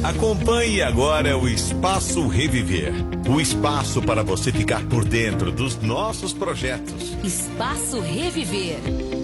Acompanhe agora o Espaço Reviver. O espaço para você ficar por dentro dos nossos projetos. Espaço Reviver.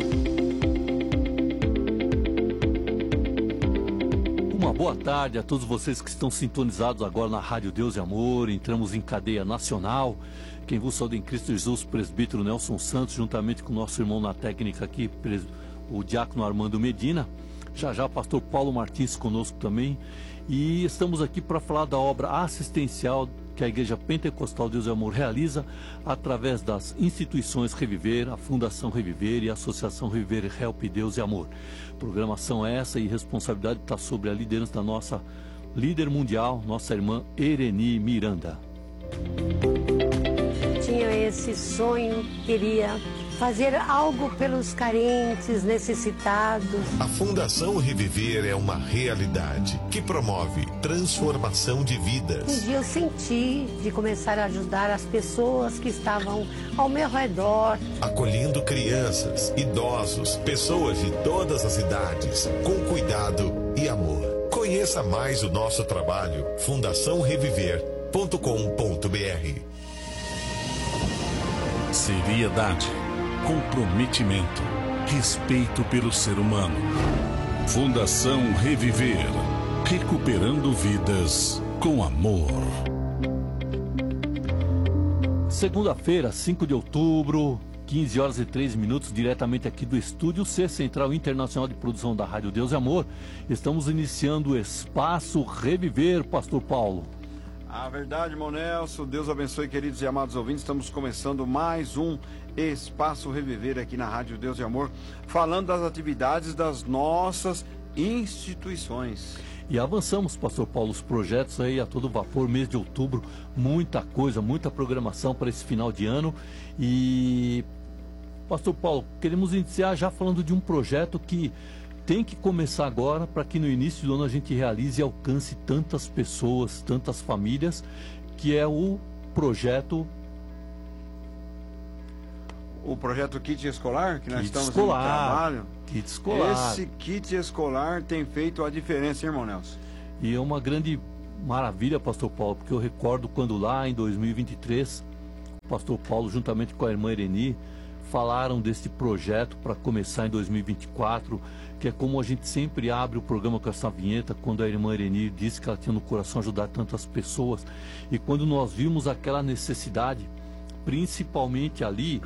Uma boa tarde a todos vocês que estão sintonizados agora na Rádio Deus e Amor. Entramos em cadeia nacional. Quem vos saúda em Cristo Jesus, presbítero Nelson Santos, juntamente com o nosso irmão na técnica aqui, o diácono Armando Medina. Já o pastor Paulo Martins conosco também. E estamos aqui para falar da obra assistencial que a Igreja Pentecostal Deus e Amor realiza através das instituições Reviver, a Fundação Reviver e a Associação Reviver Help Deus e Amor. Programação é essa e responsabilidade está sobre a liderança da nossa líder mundial, nossa irmã Ereni Miranda. Tinha esse sonho, queria fazer algo pelos carentes, necessitados. A Fundação Reviver é uma realidade que promove transformação de vidas. Um dia eu senti de começar a ajudar as pessoas que estavam ao meu redor. Acolhendo crianças, idosos, pessoas de todas as idades, com cuidado e amor. Conheça mais o nosso trabalho, fundaçãoreviver.com.br. Seriedade, comprometimento, respeito pelo ser humano. Fundação Reviver, recuperando vidas com amor. Segunda-feira, 5 de outubro, 15 horas e 3 minutos, diretamente aqui do estúdio C Central Internacional de Produção da Rádio Deus e Amor. Estamos iniciando o Espaço Reviver, Pastor Paulo. A verdade, irmão Nelson. Deus abençoe, queridos e amados ouvintes. Estamos começando mais um Espaço Reviver aqui na Rádio Deus e Amor, falando das atividades das nossas instituições. E avançamos, Pastor Paulo, os projetos aí a todo vapor, mês de outubro, muita coisa, muita programação para esse final de ano. E, Pastor Paulo, queremos iniciar já falando de um projeto que tem que começar agora para que no início do ano a gente realize e alcance tantas pessoas, tantas famílias, que é o projeto... O projeto Kit Escolar, que nós Kit estamos escolar, em trabalho. Kit Escolar. Esse Kit Escolar tem feito a diferença, irmão Nelson. E é uma grande maravilha, Pastor Paulo, porque eu recordo quando lá em 2023, o Pastor Paulo, juntamente com a irmã Ereni, falaram desse projeto para começar em 2024, que é como a gente sempre abre o programa com essa vinheta, quando a irmã Ereni disse que ela tinha no coração ajudar tantas pessoas. E quando nós vimos aquela necessidade, principalmente ali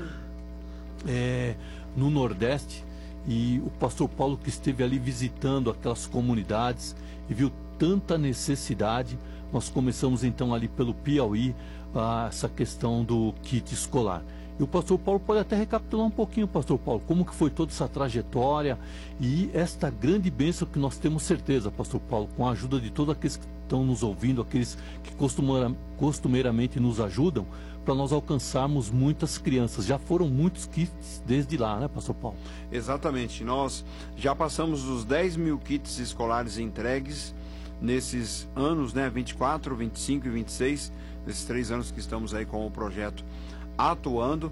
no Nordeste, e o Pastor Paulo que esteve ali visitando aquelas comunidades e viu tanta necessidade, nós começamos então ali pelo Piauí essa questão do kit escolar. E o Pastor Paulo pode até recapitular um pouquinho, Pastor Paulo, como que foi toda essa trajetória e esta grande bênção que nós temos certeza, Pastor Paulo, com a ajuda de todos aqueles que estão nos ouvindo, aqueles que costumeiramente nos ajudam, para nós alcançarmos muitas crianças. Já foram muitos kits desde lá, né, Pastor Paulo? Exatamente. Nós já passamos os 10 mil kits escolares entregues nesses anos, né, 24, 25 e 26, nesses 3 anos que estamos aí com o projeto atuando.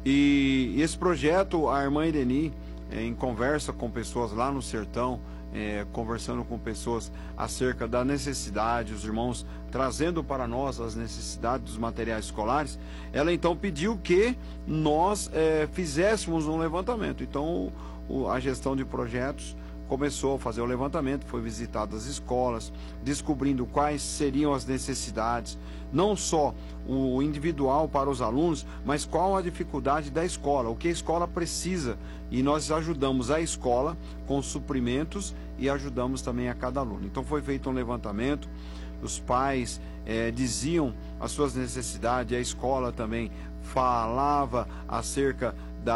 E esse projeto, a irmã Ereni, em conversa com pessoas lá no sertão, conversando com pessoas acerca da necessidade, os irmãos trazendo para nós as necessidades dos materiais escolares, ela então pediu que nós fizéssemos um levantamento. Então a gestão de projetos começou a fazer o levantamento, foi visitado as escolas, descobrindo quais seriam as necessidades, não só o individual para os alunos, mas qual a dificuldade da escola, o que a escola precisa. E nós ajudamos a escola com suprimentos e ajudamos também a cada aluno. Então foi feito um levantamento, os pais diziam as suas necessidades, a escola também falava acerca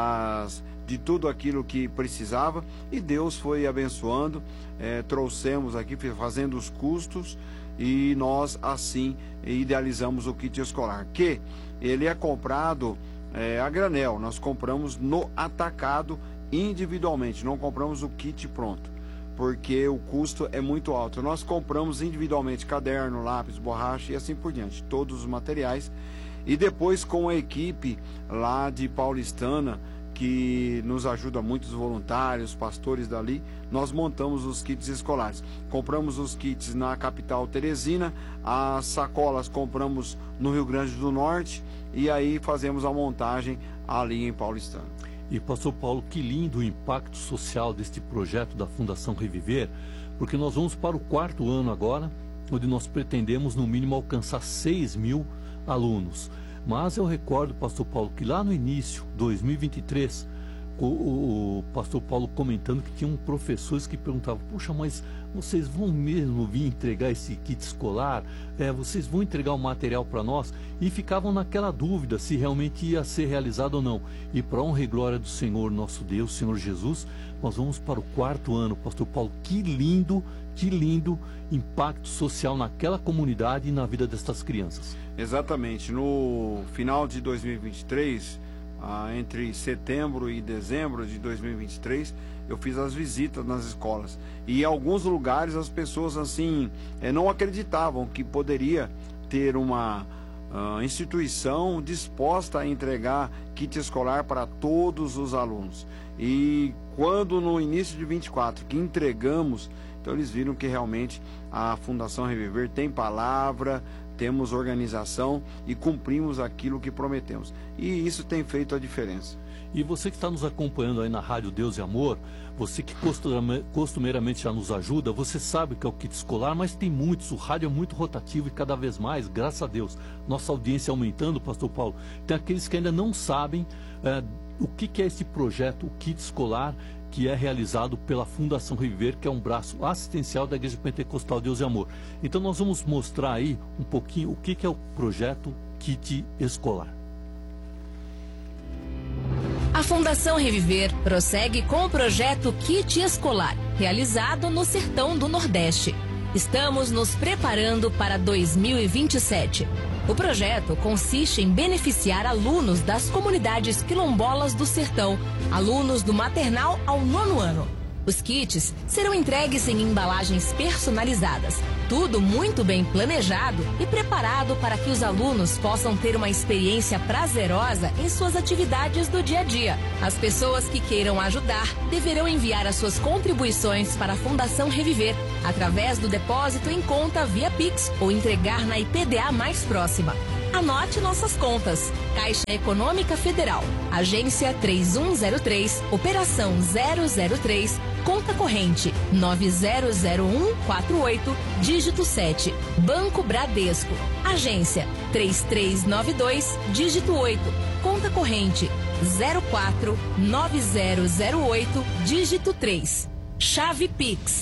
de tudo aquilo que precisava, e Deus foi abençoando, trouxemos aqui, fazendo os custos, e nós assim idealizamos o kit escolar, que ele é comprado a granel. Nós compramos no atacado individualmente, não compramos o kit pronto, porque o custo é muito alto. Nós compramos individualmente caderno, lápis, borracha e assim por diante, todos os materiais, e depois com a equipe lá de Paulistana, que nos ajuda muito, os voluntários, pastores dali, nós montamos os kits escolares. Compramos os kits na capital Teresina, as sacolas compramos no Rio Grande do Norte e aí fazemos a montagem ali em Paulistano. E pastor Paulo, que lindo o impacto social deste projeto da Fundação Reviver, porque nós vamos para o 4º ano agora, onde nós pretendemos no mínimo alcançar 6.000 alunos. Mas eu recordo, pastor Paulo, que lá no início, 2023, o pastor Paulo comentando que tinham professores que perguntavam: puxa, mas vocês vão mesmo vir entregar esse kit escolar? Vocês vão entregar o material para nós? E ficavam naquela dúvida se realmente ia ser realizado ou não. E para honra e glória do Senhor nosso Deus, Senhor Jesus, nós vamos para o 4º ano, pastor Paulo. Que lindo impacto social naquela comunidade e na vida destas crianças. Exatamente. No final de 2023, entre setembro e dezembro de 2023, eu fiz as visitas nas escolas. E em alguns lugares as pessoas assim não acreditavam que poderia ter uma instituição disposta a entregar kit escolar para todos os alunos. E quando no início de 24 que entregamos, então eles viram que realmente a Fundação Reviver tem palavra, temos organização e cumprimos aquilo que prometemos. E isso tem feito a diferença. E você que está nos acompanhando aí na Rádio Deus e Amor, você que costumeiramente já nos ajuda, você sabe que é o kit escolar, mas tem muitos, o rádio é muito rotativo e cada vez mais, graças a Deus, nossa audiência aumentando, pastor Paulo. Tem aqueles que ainda não sabem o que é esse projeto, o kit escolar, que é realizado pela Fundação Reviver, que é um braço assistencial da Igreja Pentecostal Deus e Amor. Então nós vamos mostrar aí um pouquinho o que é o projeto Kit Escolar. A Fundação Reviver prossegue com o projeto Kit Escolar, realizado no Sertão do Nordeste. Estamos nos preparando para 2027. O projeto consiste em beneficiar alunos das comunidades quilombolas do Sertão, alunos do maternal ao 9º ano. Os kits serão entregues em embalagens personalizadas, tudo muito bem planejado e preparado para que os alunos possam ter uma experiência prazerosa em suas atividades do dia a dia. As pessoas que queiram ajudar deverão enviar as suas contribuições para a Fundação Reviver, através do depósito em conta via Pix ou entregar na IPDA mais próxima. Anote nossas contas: Caixa Econômica Federal, Agência 3103, Operação 003, Conta Corrente 900148, dígito 7, Banco Bradesco, Agência 3392, dígito 8, Conta Corrente 049008, dígito 3, Chave Pix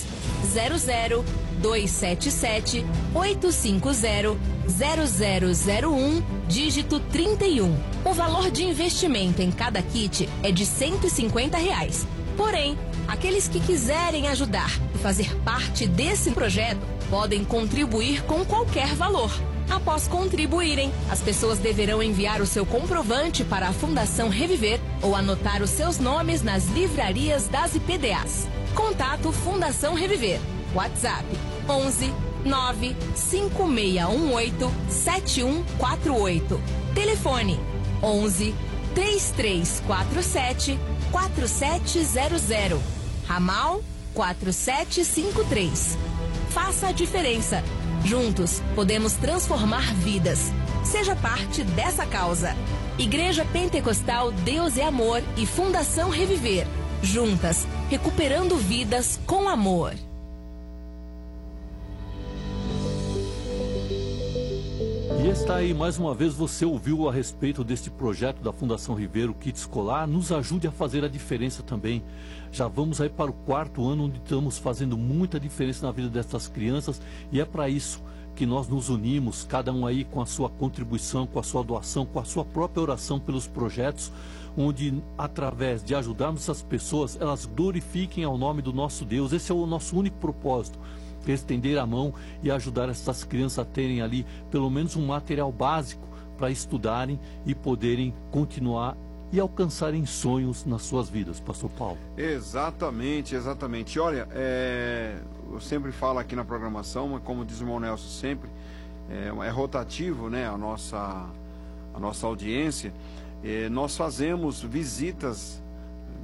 00277 850 0001, dígito 31. O valor de investimento em cada kit é de R$ 150. Porém, aqueles que quiserem ajudar e fazer parte desse projeto podem contribuir com qualquer valor. Após contribuírem, as pessoas deverão enviar o seu comprovante para a Fundação Reviver ou anotar os seus nomes nas livrarias das IPDAs. Contato Fundação Reviver. WhatsApp 11 95618 7148. Telefone 11 3347 4700. Ramal 4753. Faça a diferença. Juntos podemos transformar vidas. Seja parte dessa causa. Igreja Pentecostal Deus e Amor e Fundação Reviver. Juntas, recuperando vidas com amor. E está aí, mais uma vez, você ouviu a respeito deste projeto da Fundação Reviver, o Kit Escolar. Nos ajude a fazer a diferença também. Já vamos aí para o 4º ano, onde estamos fazendo muita diferença na vida dessas crianças. E é para isso que nós nos unimos, cada um aí com a sua contribuição, com a sua doação, com a sua própria oração pelos projetos, onde, através de ajudarmos as pessoas, elas glorifiquem ao nome do nosso Deus. Esse é o nosso único propósito. Estender a mão e ajudar essas crianças a terem ali pelo menos um material básico para estudarem e poderem continuar e alcançarem sonhos nas suas vidas, pastor Paulo. Exatamente, exatamente. Olha, eu sempre falo aqui na programação, mas como diz o irmão Nelson sempre, é rotativo, né, a nossa audiência. Nós fazemos visitas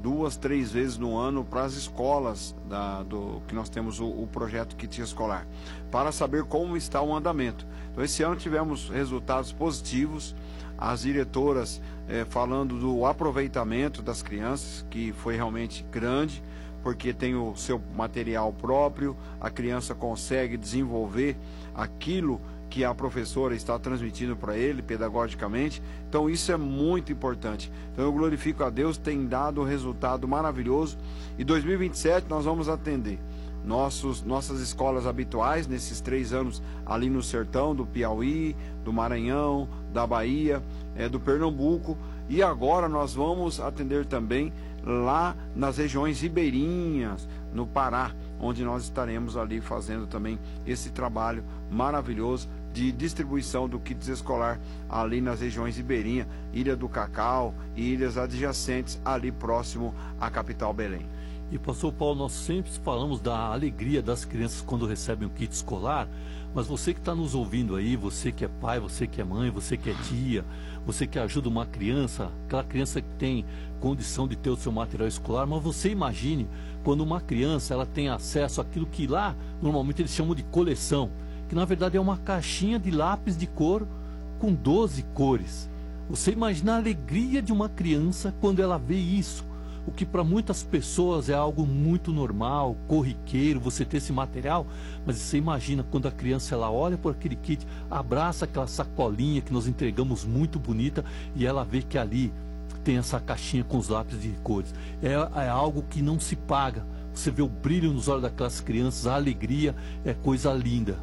2, 3 vezes no ano para as escolas que nós temos o projeto Kit Escolar, para saber como está o andamento. Então, esse ano tivemos resultados positivos, as diretoras falando do aproveitamento das crianças, que foi realmente grande, porque tem o seu material próprio, a criança consegue desenvolver aquilo que a professora está transmitindo para ele pedagogicamente. Então isso é muito importante. Então eu glorifico a Deus, tem dado um resultado maravilhoso, e 2027 nós vamos atender nossas escolas habituais nesses 3 anos ali no sertão do Piauí, do Maranhão, da Bahia, do Pernambuco, e agora nós vamos atender também lá nas regiões ribeirinhas, no Pará, onde nós estaremos ali fazendo também esse trabalho maravilhoso de distribuição do kit escolar ali nas regiões ribeirinhas, Ilha do Cacau e ilhas adjacentes ali próximo à capital Belém. E pastor Paulo, nós sempre falamos da alegria das crianças quando recebem um kit escolar, mas você que está nos ouvindo aí, você que é pai, você que é mãe, você que é tia, você que ajuda uma criança, aquela criança que tem condição de ter o seu material escolar, mas você imagine quando uma criança ela tem acesso àquilo que lá normalmente eles chamam de coleção, que na verdade é uma caixinha de lápis de cor com 12 cores. Você imagina a alegria de uma criança quando ela vê isso, o que para muitas pessoas é algo muito normal, corriqueiro, você ter esse material, mas você imagina quando a criança ela olha por aquele kit, abraça aquela sacolinha que nós entregamos muito bonita, e ela vê que ali tem essa caixinha com os lápis de cores. É algo que não se paga. Você vê o brilho nos olhos daquelas crianças, a alegria, é coisa linda.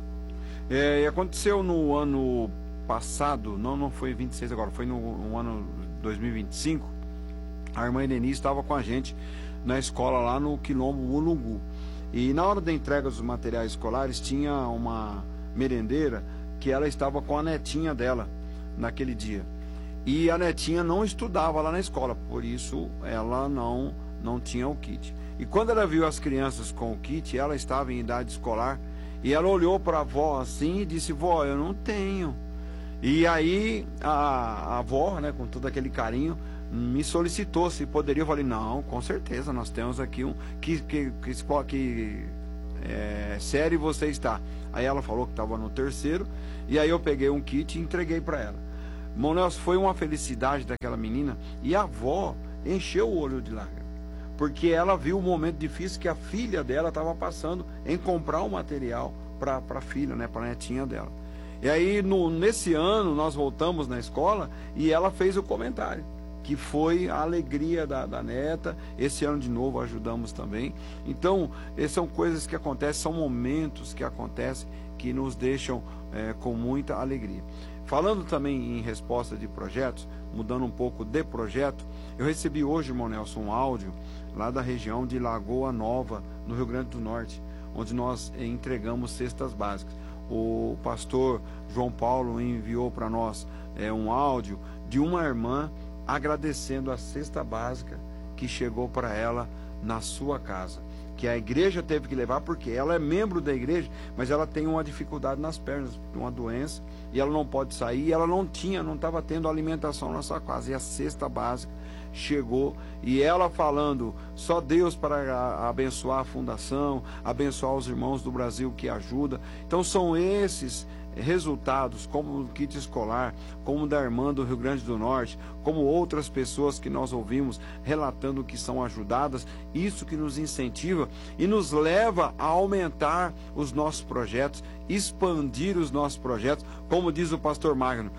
E aconteceu no ano passado, não foi 26 agora, foi no ano 2025, a irmã Denise estava com a gente na escola lá no Quilombo Mulungu. E na hora da entrega dos materiais escolares tinha uma merendeira que ela estava com a netinha dela naquele dia. E a netinha não estudava lá na escola, por isso ela não tinha o kit. E quando ela viu as crianças com o kit, ela estava em idade escolar, e ela olhou para a avó assim e disse: vó, eu não tenho. E aí a avó, né, com todo aquele carinho, me solicitou se poderia. Eu falei: não, com certeza, nós temos aqui que série você está? Aí ela falou que estava no 3º, e aí eu peguei um kit e entreguei para ela. Irmão Nelson, foi uma felicidade daquela menina, e a avó encheu o olho de lágrimas, porque ela viu o momento difícil que a filha dela estava passando em comprar um material para a filha, né, para a netinha dela. E aí nesse ano nós voltamos na escola e ela fez o comentário, que foi a alegria da neta. Esse ano de novo ajudamos também. Então, são coisas que acontecem, são momentos que acontecem que nos deixam com muita alegria. Falando também em resposta de projetos, mudando um pouco de projeto, eu recebi hoje, irmão Nelson, um áudio lá da região de Lagoa Nova, no Rio Grande do Norte, onde nós entregamos cestas básicas. O pastor João Paulo enviou para nós um áudio de uma irmã agradecendo a cesta básica que chegou para ela na sua casa, que a igreja teve que levar, porque ela é membro da igreja, mas ela tem uma dificuldade nas pernas, uma doença, e ela não pode sair, e ela não estava tendo alimentação na sua casa, e a cesta básica chegou, e ela falando: só Deus para abençoar a fundação, abençoar os irmãos do Brasil que ajuda. Então são esses resultados, como o kit escolar, como o da irmã do Rio Grande do Norte, como outras pessoas que nós ouvimos relatando que são ajudadas, isso que nos incentiva e nos leva a aumentar os nossos projetos, expandir os nossos projetos, como diz o pastor Magno,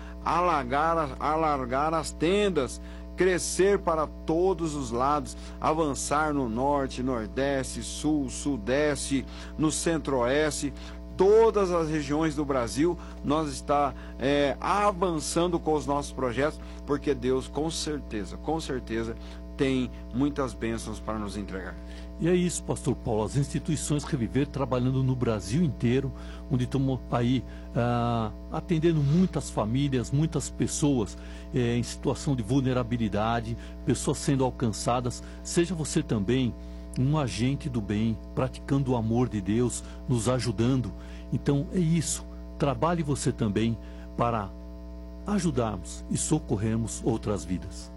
alargar as tendas, crescer para todos os lados, avançar no norte, nordeste, sul, sudeste, no centro-oeste, todas as regiões do Brasil. Nós está avançando com os nossos projetos, porque Deus com certeza tem muitas bênçãos para nos entregar. E é isso, pastor Paulo, as instituições Reviver trabalhando no Brasil inteiro, onde estamos aí atendendo muitas famílias, muitas pessoas em situação de vulnerabilidade, pessoas sendo alcançadas. Seja você também um agente do bem, praticando o amor de Deus, nos ajudando. Então é isso, trabalhe você também para ajudarmos e socorrermos outras vidas.